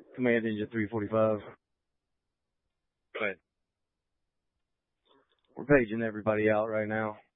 Command Engine 345. Go ahead. We're paging everybody out right now.